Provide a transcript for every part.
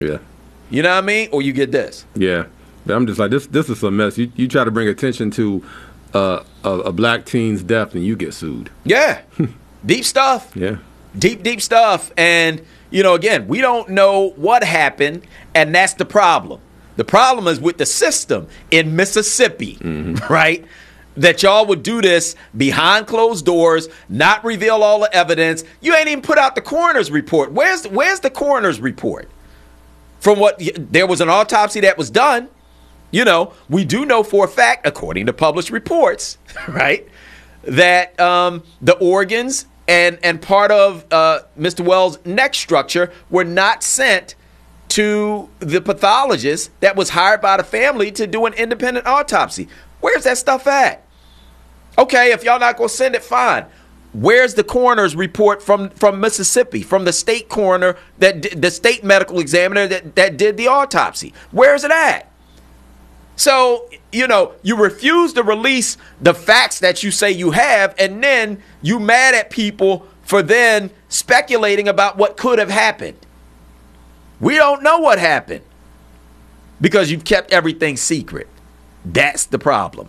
Yeah. You know what I mean? Or you get this. Yeah. But I'm just like, this is a mess. You try to bring attention to a black teen's death and you get sued. Yeah. Deep stuff. Yeah. Deep stuff. And, again, we don't know what happened, and that's the problem. The problem is with the system in Mississippi, right? That y'all would do this behind closed doors, not reveal all the evidence. You ain't even put out the coroner's report. Where's the coroner's report? From what there was an autopsy that was done. We do know for a fact, according to published reports, right, that the organs and part of Mr. Wells' neck structure were not sent to the pathologist that was hired by the family to do an independent autopsy. Where's that stuff at? Okay, if y'all not going to send it, fine. Where's the coroner's report from Mississippi, from the state coroner, the state medical examiner that did the autopsy? Where's it at? So, you refuse to release the facts that you say you have, and then you mad at people for then speculating about what could have happened. We don't know what happened because you've kept everything secret. That's the problem.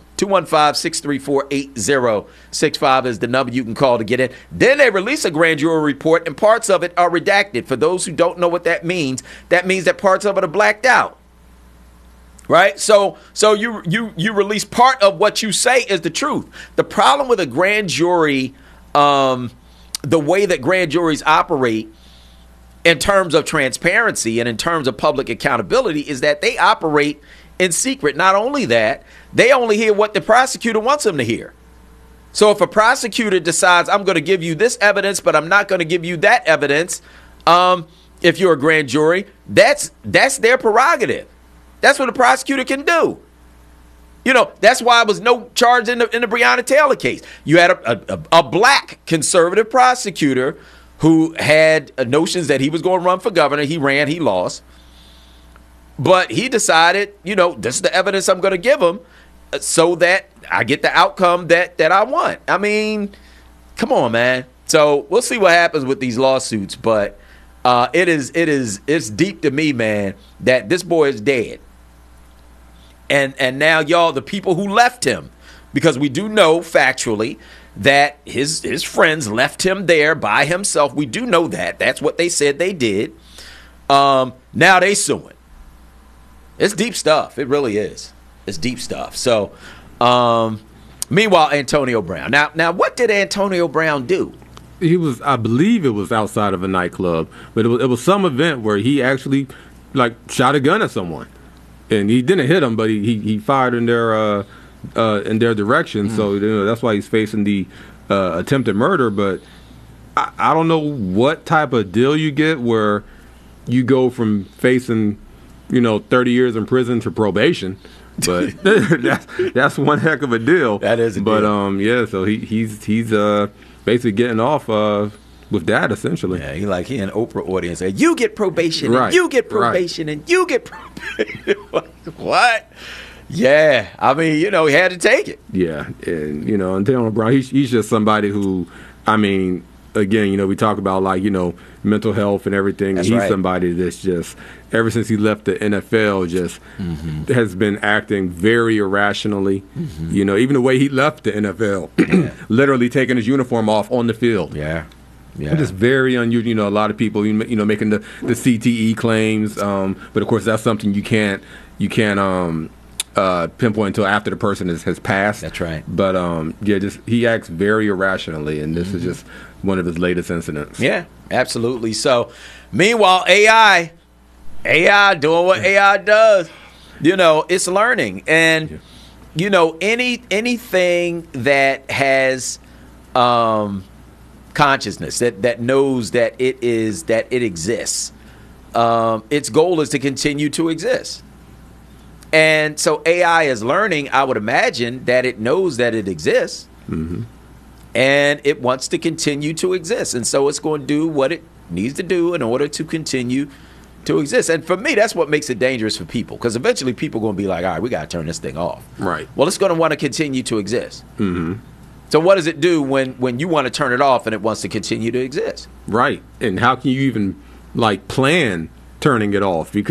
215-634-8065 is the number you can call to get in. Then they release a grand jury report, and parts of it are redacted. For those who don't know what that means that parts of it are blacked out. Right? So you release part of what you say is the truth. The problem with a grand jury, the way that grand juries operate in terms of transparency and in terms of public accountability, is that they operate in secret. Not only that, they only hear what the prosecutor wants them to hear. So if a prosecutor decides, I'm going to give you this evidence, but I'm not going to give you that evidence, if you're a grand jury, that's their prerogative. That's what a prosecutor can do. That's why there was no charge in the Breonna Taylor case. You had a black conservative prosecutor who had notions that he was going to run for governor. He ran, he lost. But he decided, this is the evidence I'm going to give him so that I get the outcome that I want. I mean, come on, man. So we'll see what happens with these lawsuits. But it's deep to me, man, that this boy is dead. And now, y'all, the people who left him, because we do know factually that his friends left him there by himself. We do know that. That's what they said they did. Now they suing. It's deep stuff. It really is. It's deep stuff. So, meanwhile, Antonio Brown. Now, what did Antonio Brown do? I believe it was outside of a nightclub, but it was some event where he actually shot a gun at someone, and he didn't hit him, but he fired in their direction. So that's why he's facing the attempted murder. But I don't know what type of deal you get where you go from facing 30 years in prison to probation, but that's one heck of a deal. That is a deal. But so he's basically getting off with that essentially. Yeah, he in Oprah audience. You get probation, right, and you get probation, right, and you get probation. What? Yeah, I mean, he had to take it. Yeah, and Antonio Brown, he's just somebody who, I mean, again, we talk about mental health and everything. That's and he's right. somebody that's just, ever since he left the NFL, just has been acting very irrationally. Even the way he left the NFL, literally taking his uniform off on the field. Yeah. It's just very unusual. A lot of people, making the CTE claims, but of course that's something you can't pinpoint until after the person has passed. That's right. But he acts very irrationally, and this is just one of his latest incidents. Yeah, absolutely. So, meanwhile, AI doing what AI does. It's learning, and anything that has consciousness that knows that it exists. Its goal is to continue to exist. And so AI is learning, I would imagine, that it knows that it exists, and it wants to continue to exist. And so it's going to do what it needs to do in order to continue to exist. And for me, that's what makes it dangerous for people, because eventually people are going to be like, all right, we got to turn this thing off. Right. Well, it's going to want to continue to exist. So what does it do when you want to turn it off and it wants to continue to exist? Right. And how can you even plan turning it off because